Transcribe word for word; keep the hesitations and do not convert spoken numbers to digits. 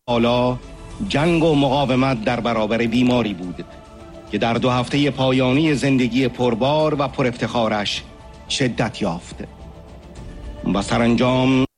حالا جنگ و مقاومت در برابر بیماری بود که در دو هفته پایانی زندگی پربار و پر افتخارش شدت یافت و سرانجام